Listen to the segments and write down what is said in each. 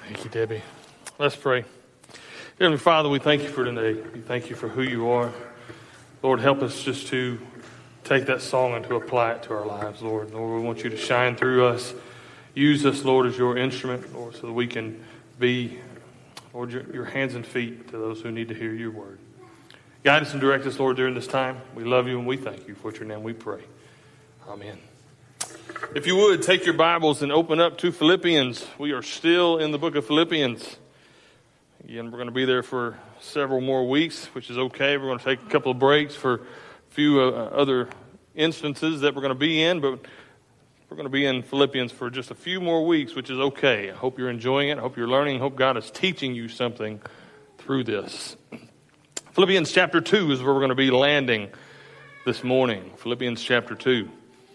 Thank you, Debbie. Let's pray. Heavenly Father, we thank you for today. We thank you for who you are. Lord, help us just to take that song and to apply it to our lives, Lord. Lord, we want you to shine through us. Use us, Lord, as your instrument, Lord, so that we can be, Lord, your hands and feet to those who need to hear your word. Guide us and direct us, Lord, during this time. We love you and we thank you. For your name we pray. Amen. If you would, take your Bibles and open up to Philippians. We are still in the book of Philippians. Again, we're going to be there for several more weeks, which is okay. We're going to take a couple of breaks for a few other instances that we're going to be in, but we're going to be in Philippians for just a few more weeks, which is okay. I hope you're enjoying it. I hope you're learning. I hope God is teaching you something through this. Philippians chapter 2 is where we're going to be landing this morning. Philippians chapter 2.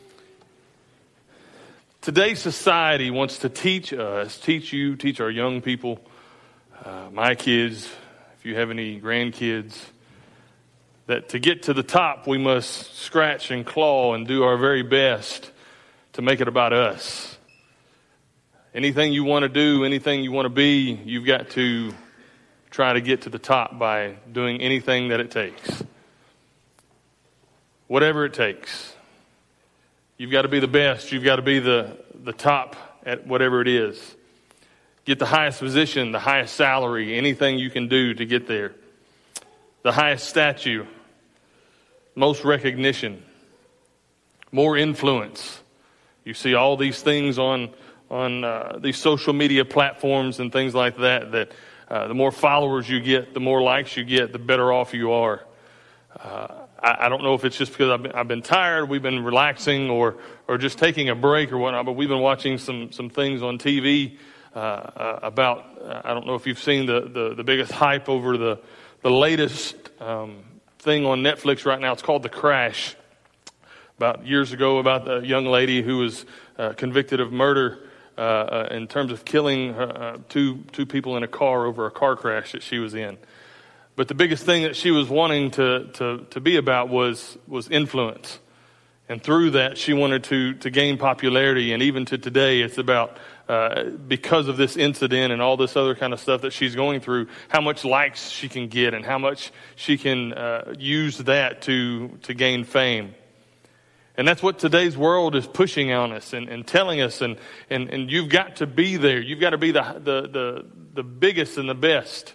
Today's society wants to teach us, teach you, teach our young people, my kids, if you have any grandkids, that to get to the top, we must scratch and claw and do our very best to make it about us. Anything you want to do, anything you want to be, you've got to try to get to the top by doing anything that it takes. Whatever it takes. You've got to be the best. You've got to be the top at whatever it is. Get the highest position, the highest salary, anything you can do to get there. The highest statue, most recognition, more influence. You see all these things on these social media platforms and things like that, the more followers you get, the more likes you get, the better off you are. I don't know if it's just because I've been tired, we've been relaxing, or just taking a break or whatnot, but we've been watching some things on TV about, I don't know if you've seen the biggest hype over the latest thing on Netflix right now. It's called The Crash. About years ago, about a young lady who was convicted of murder in terms of killing two people in a car over a car crash that she was in. But the biggest thing that she was wanting to be about was influence. And through that, she wanted to gain popularity. And even to today, it's about, because of this incident and all this other kind of stuff that she's going through, how much likes she can get and how much she can use that to gain fame. And that's what today's world is pushing on us and telling us. And you've got to be there. You've got to be the biggest and the best.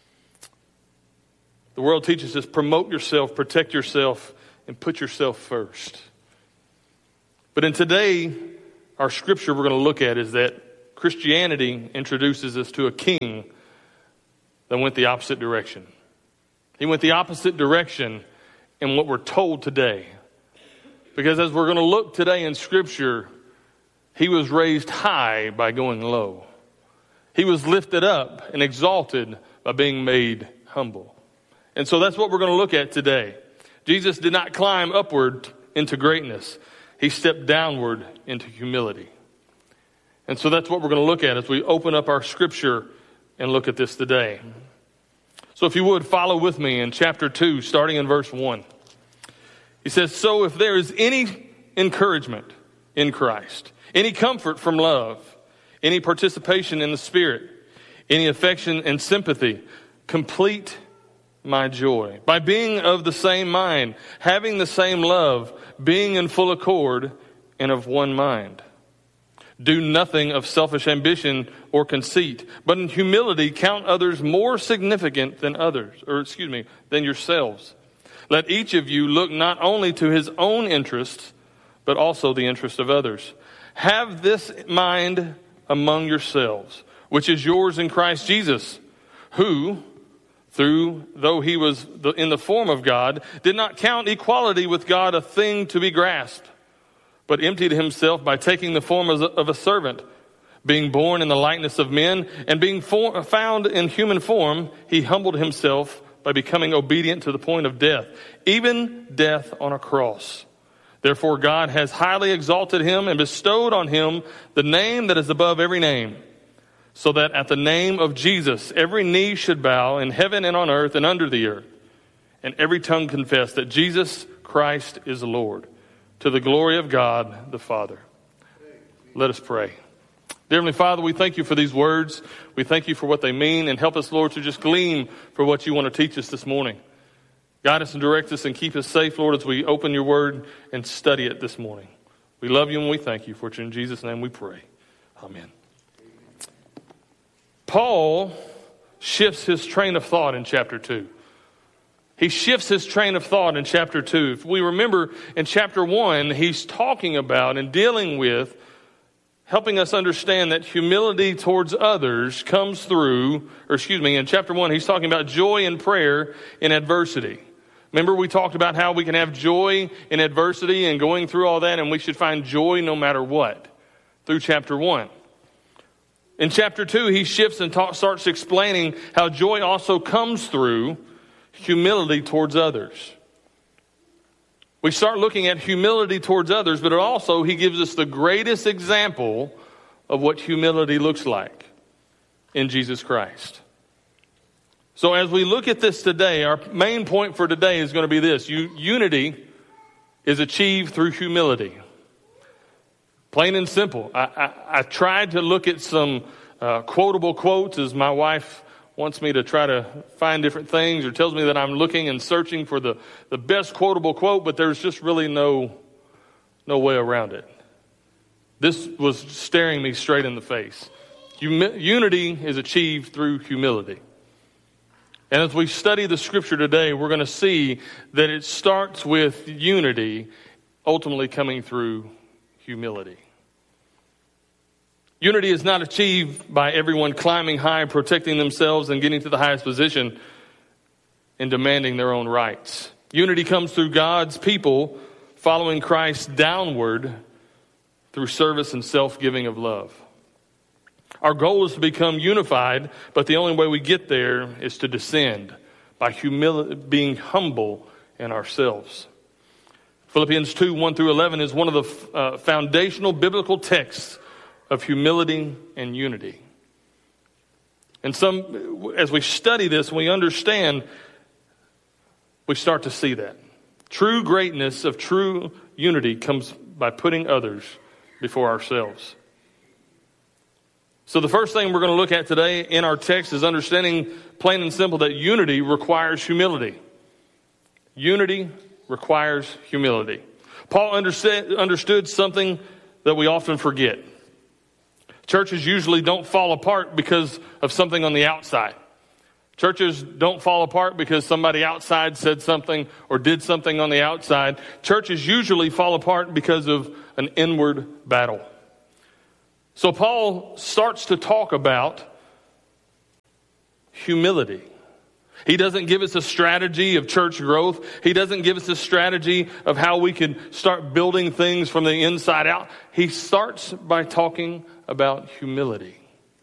The world teaches us promote yourself, protect yourself, and put yourself first. But in today, our scripture we're going to look at is that Christianity introduces us to a king that went the opposite direction. He went the opposite direction in what we're told today. Because as we're going to look today in scripture, he was raised high by going low. He was lifted up and exalted by being made humble. And so that's what we're going to look at today. Jesus did not climb upward into greatness. He stepped downward into humility. And so that's what we're going to look at as we open up our scripture and look at this today. So if you would, follow with me in chapter 2, starting in verse 1. He says, "So if there is any encouragement in Christ, any comfort from love, any participation in the Spirit, any affection and sympathy, complete my joy by being of the same mind, having the same love, being in full accord and of one mind. Do nothing of selfish ambition or conceit, but in humility count others more significant than yourselves. Let each of you look not only to his own interests, but also the interests of others. Have this mind among yourselves, which is yours in Christ Jesus, who, though he was in the form of God, did not count equality with God a thing to be grasped, but emptied himself by taking the form of a servant. Being born in the likeness of men, and being found in human form, he humbled himself by becoming obedient to the point of death, even death on a cross. Therefore God has highly exalted him and bestowed on him the name that is above every name, so that at the name of Jesus, every knee should bow in heaven and on earth and under the earth, and every tongue confess that Jesus Christ is Lord, to the glory of God the Father." Let us pray. Dear Heavenly Father, we thank you for these words. We thank you for what they mean, and help us, Lord, to just glean for what you want to teach us this morning. Guide us and direct us and keep us safe, Lord, as we open your word and study it this morning. We love you and we thank you for it. In Jesus' name we pray. Amen. Paul shifts his train of thought in chapter 2. He shifts his train of thought in chapter 2. If we remember in chapter 1, he's talking about and dealing with helping us understand that humility towards others comes through, in chapter 1, he's talking about joy in prayer in adversity. Remember, we talked about how we can have joy in adversity and going through all that, and we should find joy no matter what through chapter 1. In chapter 2, he shifts and starts explaining how joy also comes through humility towards others. We start looking at humility towards others, but also he gives us the greatest example of what humility looks like in Jesus Christ. So as we look at this today, our main point for today is going to be this. Unity is achieved through humility. Plain and simple. I tried to look at some quotable quotes, as my wife wants me to try to find different things, or tells me that I'm looking and searching for the best quotable quote, but there's just really no way around it. This was staring me straight in the face. Unity is achieved through humility. And as we study the scripture today, we're going to see that it starts with unity, ultimately coming through humility. Unity is not achieved by everyone climbing high, protecting themselves, and getting to the highest position and demanding their own rights. Unity comes through God's people following Christ downward through service and self-giving of love. Our goal is to become unified, but the only way we get there is to descend by being humble in ourselves. Philippians 2, 1 through 11 is one of the foundational biblical texts of humility and unity. And as we study this and we understand, we start to see that. True greatness of true unity comes by putting others before ourselves. So the first thing we're going to look at today in our text is understanding, plain and simple, that unity requires humility. Unity requires humility. Paul understood something that we often forget. Churches usually don't fall apart because of something on the outside. Churches don't fall apart because somebody outside said something or did something on the outside. Churches usually fall apart because of an inward battle. So Paul starts to talk about humility. He doesn't give us a strategy of church growth. He doesn't give us a strategy of how we can start building things from the inside out. He starts by talking about humility.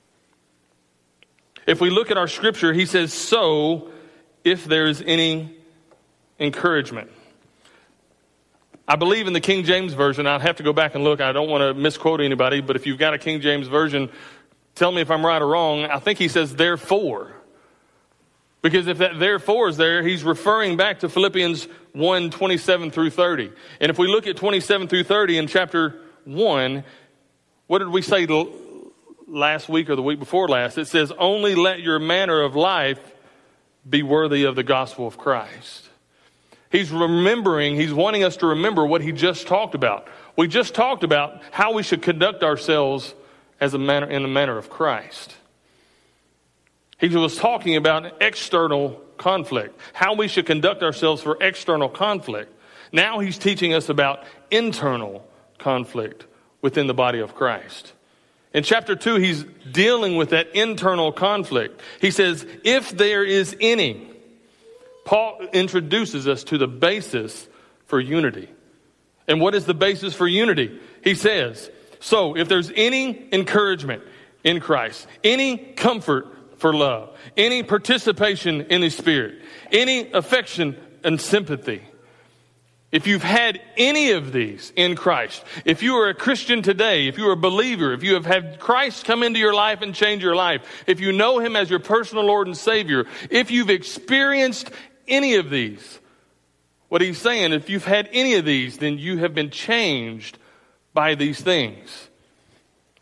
If we look at our scripture, he says, so if there is any encouragement. I believe in the King James Version. I'll have to go back and look. I don't want to misquote anybody, but if you've got a King James Version, tell me if I'm right or wrong. I think he says therefore. Because if that therefore is there, he's referring back to Philippians 1, 27 through 30. And if we look at 27 through 30 in chapter 1, what did we say last week or the week before last? It says, only let your manner of life be worthy of the gospel of Christ. He's wanting us to remember what he just talked about. We just talked about how we should conduct ourselves in the manner of Christ. He was talking about external conflict, how we should conduct ourselves for external conflict. Now he's teaching us about internal conflict within the body of Christ. In chapter 2, he's dealing with that internal conflict. He says, if there is any, Paul introduces us to the basis for unity. And what is the basis for unity? He says, so if there's any encouragement in Christ, any comfort for love, any participation in the Spirit, any affection and sympathy, if you've had any of these in Christ, if you are a Christian today, if you are a believer, if you have had Christ come into your life and change your life, if you know him as your personal Lord and Savior, if you've experienced any of these, what he's saying, if you've had any of these, then you have been changed by these things.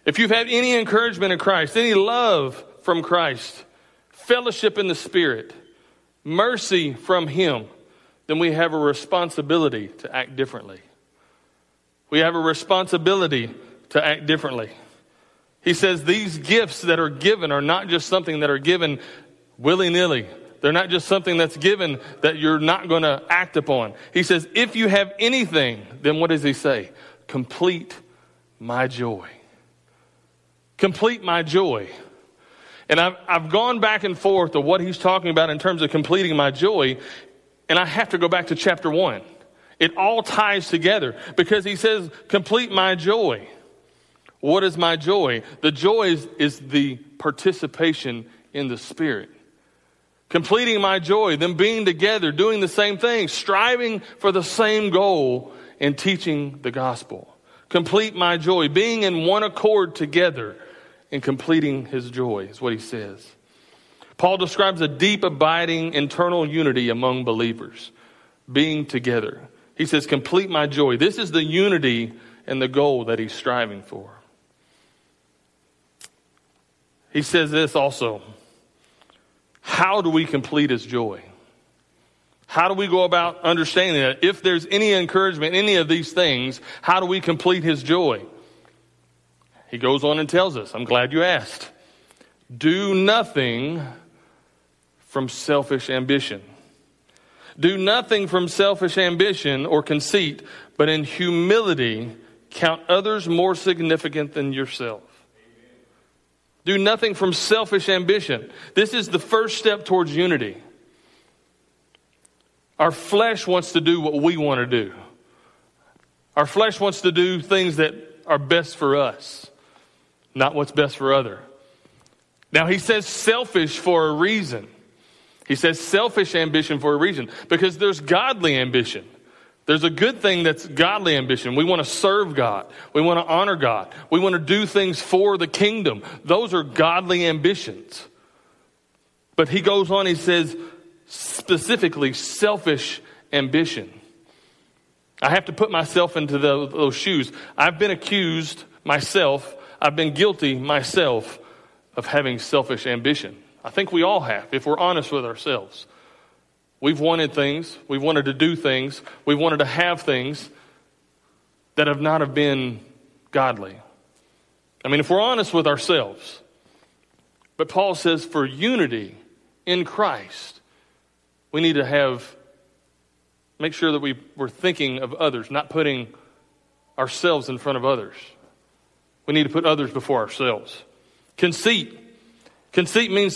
if you've had any encouragement in Christ, any love from Christ, fellowship in the Spirit, mercy from Him, then we have a responsibility to act differently. We have a responsibility to act differently. He says these gifts that are given are not just something that are given willy-nilly. They're not just something that's given that you're not going to act upon. He says, if you have anything, then what does he say? Complete my joy. Complete my joy. And I've gone back and forth to what he's talking about in terms of completing my joy. And I have to go back to chapter 1. It all ties together because he says, complete my joy. What is my joy? The joy is the participation in the Spirit. Completing my joy, them being together, doing the same thing, striving for the same goal and teaching the gospel. Complete my joy, being in one accord together and completing his joy is what he says. Paul describes a deep, abiding, internal unity among believers, being together. He says, complete my joy. This is the unity and the goal that he's striving for. He says this also. How do we complete his joy? How do we go about understanding that? If there's any encouragement, any of these things, how do we complete his joy? He goes on and tells us, I'm glad you asked. Do nothing from selfish ambition. Do nothing from selfish ambition or conceit, but in humility count others more significant than yourself. Do nothing from selfish ambition. This is the first step towards unity. Our flesh wants to do what we want to do. Our flesh wants to do things that are best for us, not what's best for others. Now he says selfish for a reason. He says selfish ambition for a reason because there's godly ambition. There's a good thing that's godly ambition. We want to serve God. We want to honor God. We want to do things for the kingdom. Those are godly ambitions. But he goes on, he says specifically selfish ambition. I have to put myself into those shoes. I've been accused myself. I've been guilty myself of having selfish ambition. I think we all have, if we're honest with ourselves. We've wanted things. We've wanted to do things. We've wanted to have things that have not been godly. I mean, if we're honest with ourselves. But Paul says for unity in Christ, we need to make sure that we're thinking of others, not putting ourselves in front of others. We need to put others before ourselves. Conceit. Conceit means